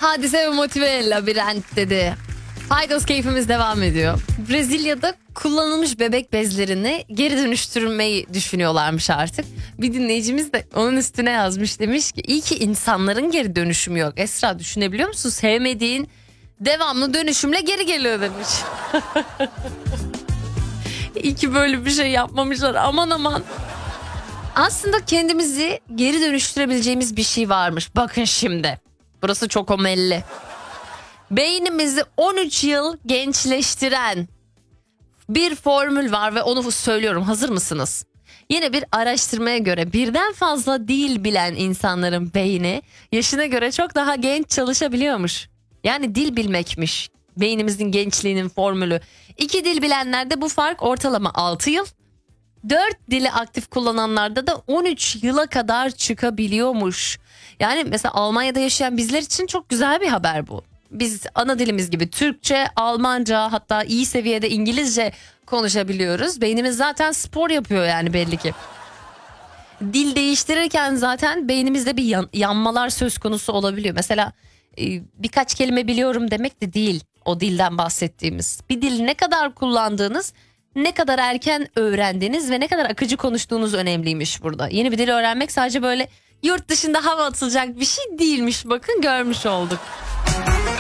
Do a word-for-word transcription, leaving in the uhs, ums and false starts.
Hadise ve motive labirent dedi. Faydos keyfimiz devam ediyor. Brezilya'da kullanılmış bebek bezlerini geri dönüştürmeyi düşünüyorlarmış artık. Bir dinleyicimiz de onun üstüne yazmış, demiş ki iyi ki insanların geri dönüşümü yok. Esra, düşünebiliyor musun? Sevmediğin devamlı dönüşümle geri geliyor demiş. İyi ki böyle bir şey yapmamışlar, aman aman. Aslında kendimizi geri dönüştürebileceğimiz bir şey varmış. Bakın şimdi. Burası çok omelli. Beynimizi on üç yıl gençleştiren bir formül var ve onu söylüyorum. Hazır mısınız? Yine bir araştırmaya göre birden fazla dil bilen insanların beyni yaşına göre çok daha genç çalışabiliyormuş. Yani dil bilmekmiş beynimizin gençliğinin formülü. İki dil bilenlerde bu fark ortalama altı yıl. Dört dili aktif kullananlarda da on üç yıla kadar çıkabiliyormuş. Yani mesela Almanya'da yaşayan bizler için çok güzel bir haber bu. Biz ana dilimiz gibi Türkçe, Almanca, hatta iyi seviyede İngilizce konuşabiliyoruz. Beynimiz zaten spor yapıyor yani belli ki. Dil değiştirirken zaten beynimizde bir yan, yanmalar söz konusu olabiliyor. Mesela e, birkaç kelime biliyorum demek de değil o dilden bahsettiğimiz. Bir dil ne kadar kullandığınız, ne kadar erken öğrendiğiniz ve ne kadar akıcı konuştuğunuz önemliymiş burada. Yeni bir dil öğrenmek sadece böyle yurt dışında hava atılacak bir şey değilmiş, bakın görmüş olduk.